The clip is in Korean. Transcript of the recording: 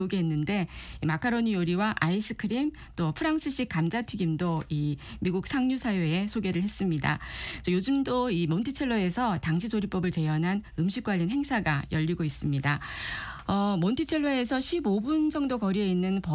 소개했는데 이 마카로니 요리와 아이스크림 또 프랑스식 감자튀김도 이 미국 상류 사회에 소개를 했습니다. 요즘도 이 몬티첼로에서 당시조리법을 재현한 음식 관련 행사가 열리고 있습니다. 몬티첼로에서 15분 정도 거리에 있는